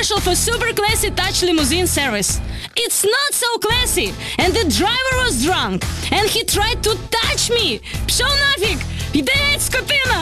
commercial for super classy touch limousine service. It's not so classy, and the driver was drunk, and he tried to touch me. Пшел нафиг! Підець, скотина!